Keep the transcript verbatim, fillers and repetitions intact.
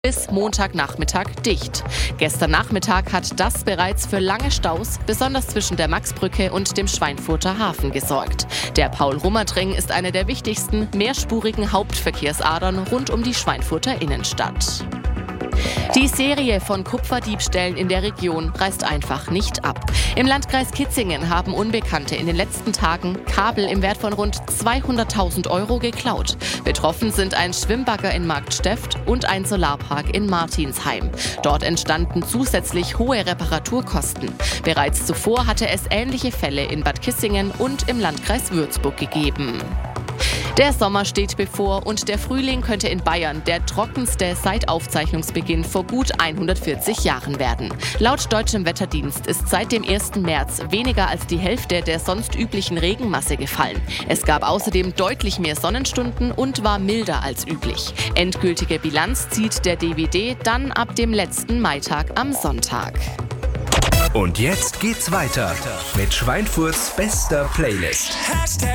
bis Montagnachmittag dicht. Gestern Nachmittag hat das bereits für lange Staus, besonders zwischen der Maxbrücke und dem Schweinfurter Hafen, gesorgt. Der Paul-Rummert-Ring ist eine der wichtigsten mehrspurigen Hauptverkehrsadern rund um die Schweinfurter Innenstadt. Die Serie von Kupferdiebstählen in der Region reißt einfach nicht ab. Im Landkreis Kitzingen haben Unbekannte in den letzten Tagen Kabel im Wert von rund zweihunderttausend Euro geklaut. Betroffen sind ein Schwimmbagger in Marktsteft und ein Solarpark in Martinsheim. Dort entstanden zusätzlich hohe Reparaturkosten. Bereits zuvor hatte es ähnliche Fälle in Bad Kissingen und im Landkreis Würzburg gegeben. Der Sommer steht bevor und der Frühling könnte in Bayern der trockenste seit Aufzeichnungsbeginn vor gut hundertvierzig Jahren werden. Laut Deutschem Wetterdienst ist seit dem ersten März weniger als die Hälfte der sonst üblichen Regenmasse gefallen. Es gab außerdem deutlich mehr Sonnenstunden und war milder als üblich. Endgültige Bilanz zieht der D W D dann ab dem letzten Maitag am Sonntag. Und jetzt geht's weiter mit Schweinfurts bester Playlist.